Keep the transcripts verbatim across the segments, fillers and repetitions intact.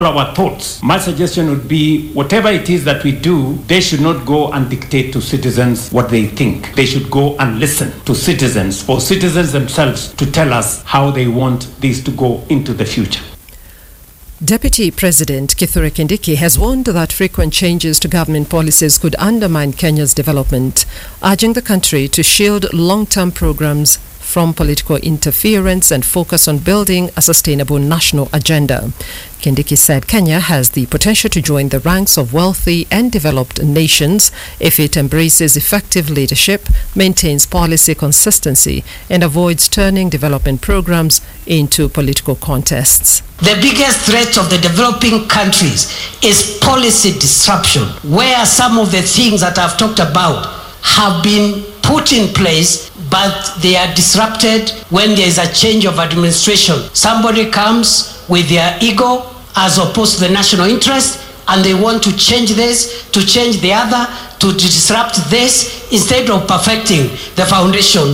our thoughts. My suggestion would be whatever it is that we do, they should not go and dictate to citizens what they think. They should go and listen to citizens, for citizens themselves to tell us how they want this to go into the future. Deputy President Kithure Kindiki has warned that frequent changes to government policies could undermine Kenya's development, urging the country to shield long-term programs from political interference and focus on building a sustainable national agenda. Kindiki said Kenya has the potential to join the ranks of wealthy and developed nations if it embraces effective leadership, maintains policy consistency, and avoids turning development programs into political contests. The biggest threat of the developing countries is policy disruption, where some of the things that I've talked about have been put in place, but they are disrupted when there is a change of administration. Somebody comes with their ego as opposed to the national interest, and they want to change this, to change the other, to disrupt this, instead of perfecting the foundation.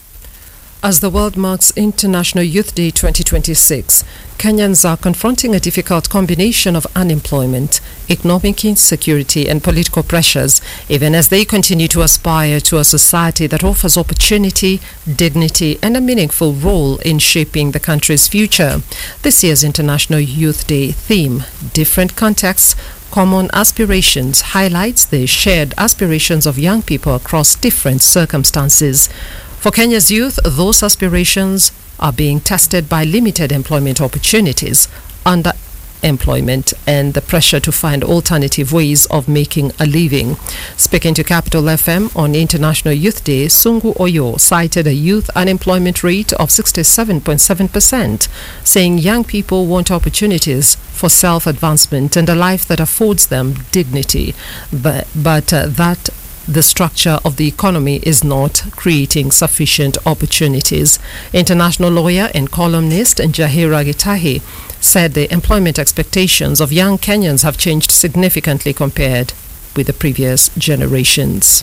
As the world marks International Youth Day twenty twenty-six, Kenyans are confronting a difficult combination of unemployment, economic insecurity, and political pressures, even as they continue to aspire to a society that offers opportunity, dignity, and a meaningful role in shaping the country's future. This year's International Youth Day theme, Different Contexts, Common Aspirations, highlights the shared aspirations of young people across different circumstances. For Kenya's youth, those aspirations are being tested by limited employment opportunities, underemployment, and the pressure to find alternative ways of making a living. Speaking to Capital F M on International Youth Day, Sungu Oyo cited a youth unemployment rate of sixty-seven point seven percent, saying young people want opportunities for self-advancement and a life that affords them dignity, but, but uh, that the structure of the economy is not creating sufficient opportunities. International lawyer and columnist Njahira Gitahi said the employment expectations of young Kenyans have changed significantly compared with the previous generations.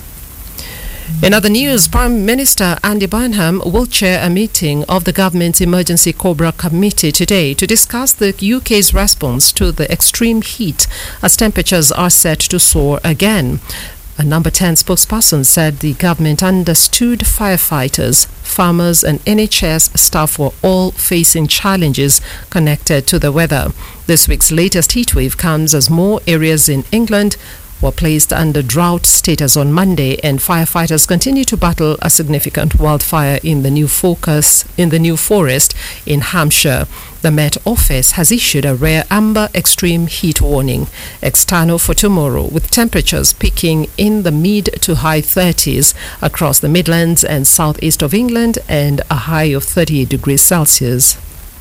In other news, Prime Minister Andy Burnham will chair a meeting of the government's Emergency Cobra Committee today to discuss the U K's response to the extreme heat as temperatures are set to soar again. A Number ten spokesperson said the government understood firefighters, farmers, and N H S staff were all facing challenges connected to the weather. This week's latest heatwave comes as more areas in England were placed under drought status on Monday, and firefighters continue to battle a significant wildfire in the New Focus in the New Forest in Hampshire. The Met Office has issued a rare amber extreme heat warning, external for tomorrow, with temperatures peaking in the mid to high thirties across the Midlands and southeast of England, and a high of thirty-eight degrees Celsius.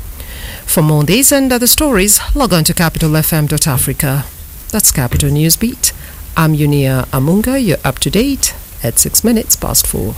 For more on these and other stories, log on to capital f m dot africa. That's Capital Newsbeat. I'm Unia Amunga. You're up to date at six minutes past four.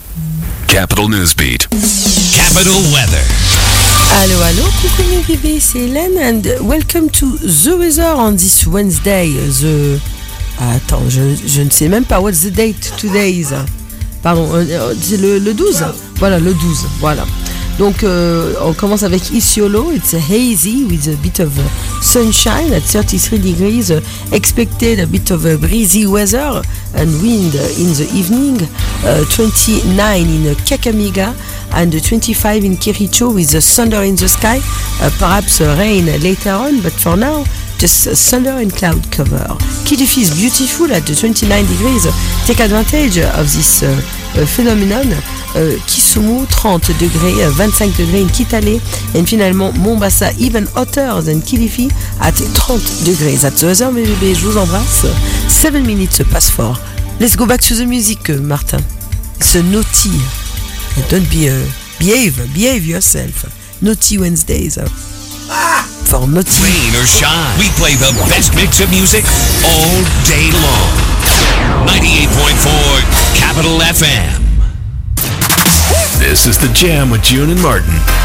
Capital Newsbeat. Capital Weather. Hello, hello, coucou mes bébés, c'est Hélène, and welcome to the weather on this Wednesday. The attends, je, je ne sais même pas what's the date today is. Pardon, c'est le, le douze. Voilà, le douze. Voilà. Donc, euh, on commence avec Isiolo. It's hazy with a bit of sunshine at thirty-three degrees. Uh, expected a bit of a breezy weather and wind in the evening. Uh, twenty-nine in Kakamega and twenty-five in Kericho with the thunder in the sky. Uh, perhaps uh, rain later on, but for now, just thunder and cloud cover. Kilifi is beautiful at twenty-nine degrees. Take advantage of this uh, uh, phenomenon. Uh, Kisumu, thirty degrés, uh, twenty-five degrés in Kitale, and finalement Mombasa even hotter than Kilifi at thirty degrés. That's the weather, mes bébés, je vous embrasse. Seven minutes pass for. Let's go back to the music, uh, Martin. It's a naughty. Uh, don't be, uh, behave, behave yourself. Naughty Wednesdays. Uh. Ah! For naughty. Rain or shine, we play the best mix of music all day long. ninety-eight point four Capital F M. This is The Jam with June and Martin.